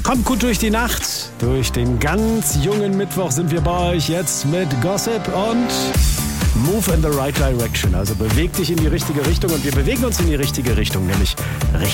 Kommt gut durch die Nacht. Durch den ganz jungen Mittwoch sind wir bei euch jetzt mit Gossip und Move in the right direction. Also beweg dich in die richtige Richtung und wir bewegen uns in die richtige Richtung, nämlich Richtung